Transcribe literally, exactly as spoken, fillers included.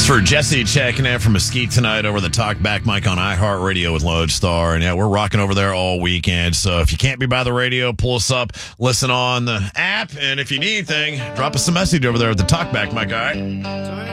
Thanks for Jesse checking in from Mesquite tonight over the Talkback mic on iHeartRadio with Lodestar. And yeah, we're rocking over there all weekend. So if you can't be by the radio, pull us up, listen on the app. And if you need anything, drop us a message over there at the Talkback mic, all right?